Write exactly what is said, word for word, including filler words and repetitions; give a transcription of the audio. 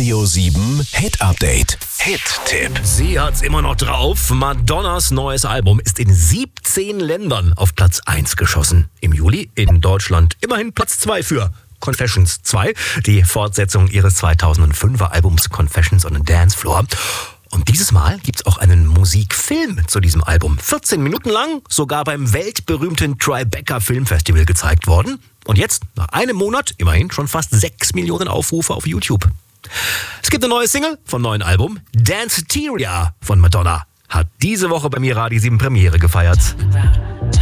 Radio sieben Hit Update. Hit-Tipp. Sie hat's immer noch drauf. Madonnas neues Album ist in siebzehn Ländern auf Platz eins geschossen. Im Juli in Deutschland immerhin Platz zwei für Confessions zwei, die Fortsetzung ihres zweitausendfünfer Albums Confessions on a Dance Floor. Und dieses Mal gibt's auch einen Musikfilm zu diesem Album. vierzehn Minuten lang, sogar beim weltberühmten Tribeca Filmfestival gezeigt worden. Und jetzt, nach einem Monat, immerhin schon fast sechs Millionen Aufrufe auf YouTube. Es gibt eine neue Single vom neuen Album. Danceteria von Madonna hat diese Woche bei mir Radio sieben Premiere gefeiert.